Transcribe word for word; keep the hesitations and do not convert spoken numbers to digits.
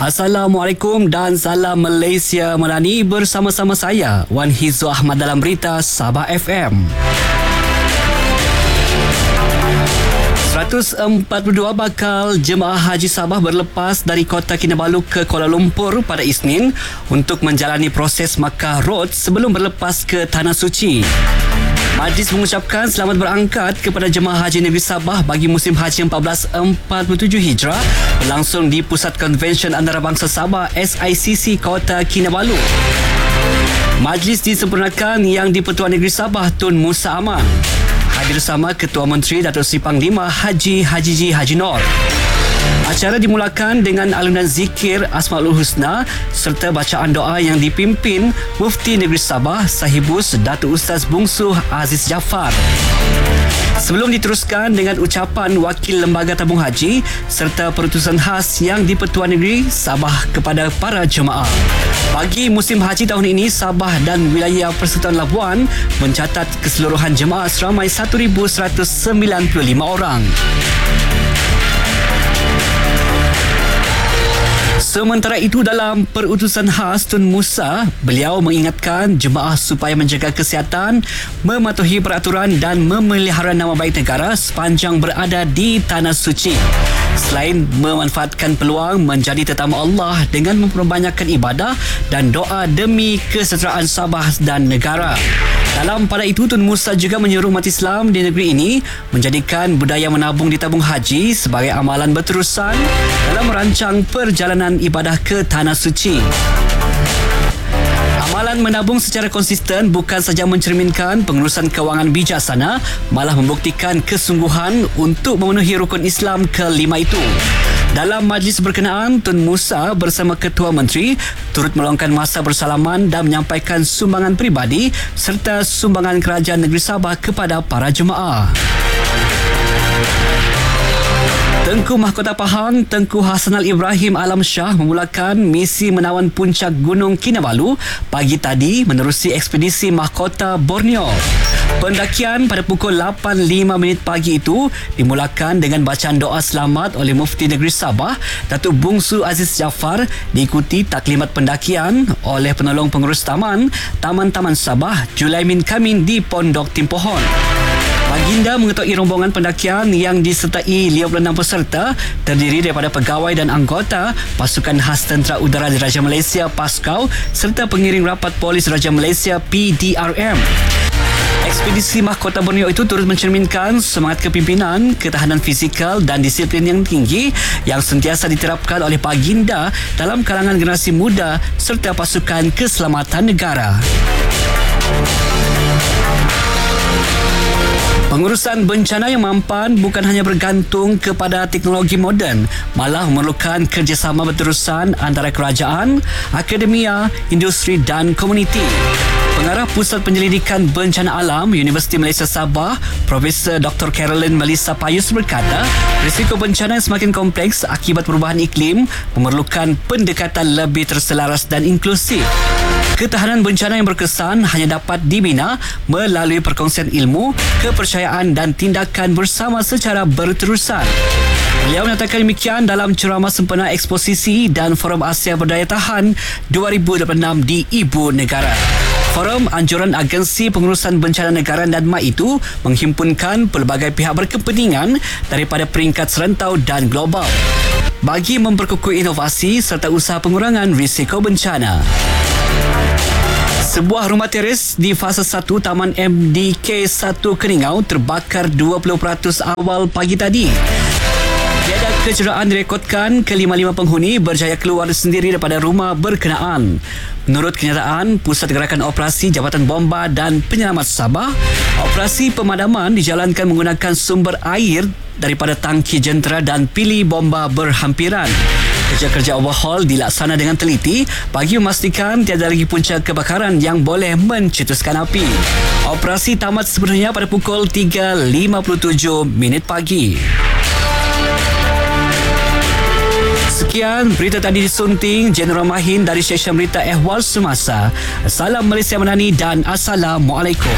Assalamualaikum dan salam Malaysia Madani, bersama-sama saya Wan Hizu Ahmad dalam berita Sabah F M. seratus empat puluh dua bakal jemaah Haji Sabah berlepas dari Kota Kinabalu ke Kuala Lumpur pada Isnin untuk menjalani proses Makkah Road sebelum berlepas ke Tanah Suci. Majlis mengucapkan selamat berangkat kepada jemaah Haji Negeri Sabah bagi musim Haji empat belas empat puluh tujuh Hijrah berlangsung di Pusat Konvensyen Antarabangsa Sabah S I C C Kota Kinabalu. Majlis disempurnakan yang di-Pertuan Negeri Sabah Tun Musa Aman. Hadir bersama Ketua Menteri Datuk Seri Panglima Haji Hajiji Haji Nor. Acara dimulakan dengan alunan zikir Asmaul Husna serta bacaan doa yang dipimpin Mufti Negeri Sabah Sahibus Datuk Ustaz Bungsu Aziz Jaafar. Sebelum diteruskan dengan ucapan Wakil Lembaga Tabung Haji serta perutusan khas yang di-Pertuan Negeri Sabah kepada para jemaah. Bagi musim haji tahun ini, Sabah dan wilayah Persekutuan Labuan mencatat keseluruhan jemaah seramai seribu seratus sembilan puluh lima orang. Sementara itu, dalam perutusan khas Tun Musa, beliau mengingatkan jemaah supaya menjaga kesihatan, mematuhi peraturan dan memelihara nama baik negara sepanjang berada di Tanah Suci. Selain memanfaatkan peluang menjadi tetamu Allah dengan memperbanyakkan ibadah dan doa demi kesejahteraan Sabah dan negara. Dalam pada itu, Tun Musa juga menyuruh umat Islam di negeri ini menjadikan budaya menabung di tabung haji sebagai amalan berterusan dalam merancang perjalanan ibadah ke Tanah Suci. Amalan menabung secara konsisten bukan saja mencerminkan pengurusan kewangan bijaksana, malah membuktikan kesungguhan untuk memenuhi rukun Islam kelima itu. Dalam majlis berkenaan, Tun Musa bersama Ketua Menteri turut meluangkan masa bersalaman dan menyampaikan sumbangan peribadi serta sumbangan kerajaan negeri Sabah kepada para jemaah. Tengku Mahkota Pahang Tengku Hasanal Ibrahim Alam Shah memulakan misi menawan puncak Gunung Kinabalu pagi tadi menerusi ekspedisi Mahkota Borneo. Pendakian pada pukul lapan lima minit pagi itu dimulakan dengan bacaan doa selamat oleh Mufti Negeri Sabah Datuk Bungsu Aziz Jaafar, diikuti taklimat pendakian oleh penolong pengurus taman Taman-Taman Sabah Julaimin Kamin di Pondok Timpohon. Baginda mengetahui rombongan pendakian yang disertai lima puluh enam peserta terdiri daripada pegawai dan anggota Pasukan Khas Tentera Udara Diraja Malaysia PASKAU serta pengiring rapat Polis Raja Malaysia P D R M. Ekspedisi Mahkota Borneo itu turut mencerminkan semangat kepimpinan, ketahanan fizikal dan disiplin yang tinggi yang sentiasa diterapkan oleh Baginda dalam kalangan generasi muda serta pasukan keselamatan negara. Pengurusan bencana yang mampan bukan hanya bergantung kepada teknologi moden, malah memerlukan kerjasama berterusan antara kerajaan, akademia, industri dan komuniti. Pengarah Pusat Penyelidikan Bencana Alam Universiti Malaysia Sabah, Profesor Doktor Carolyn Melissa Payus berkata, risiko bencana yang semakin kompleks akibat perubahan iklim memerlukan pendekatan lebih terselaras dan inklusif. Ketahanan bencana yang berkesan hanya dapat dibina melalui perkongsian ilmu, kepercayaan dan tindakan bersama secara berterusan. Beliau menyatakan demikian dalam ceramah sempena Eksposisi dan Forum Asia Berdaya Tahan dua ribu dua puluh enam di Ibu Negara. Forum Anjuran Agensi Pengurusan Bencana Negara dan M A itu menghimpunkan pelbagai pihak berkepentingan daripada peringkat serantau dan global bagi memperkukuh inovasi serta usaha pengurangan risiko bencana. Sebuah rumah teres di fasa satu Taman M D K satu Keningau terbakar dua puluh peratus awal pagi tadi. Tiada kecederaan direkodkan, kelima lima penghuni berjaya keluar sendiri daripada rumah berkenaan. Menurut kenyataan Pusat Gerakan Operasi Jabatan Bomba dan Penyelamat Sabah, operasi pemadaman dijalankan menggunakan sumber air daripada tangki jentera dan pili bomba berhampiran. Kerja-kerja overhaul dilaksana dengan teliti bagi memastikan tiada lagi punca kebakaran yang boleh mencetuskan api. Operasi tamat sepenuhnya pada pukul tiga lima puluh tujuh minit pagi. Sekian berita tadi disunting Jeneral Mahin dari Stesen Berita Ehwal Semasa. Salam Malaysia Madani dan Assalamualaikum.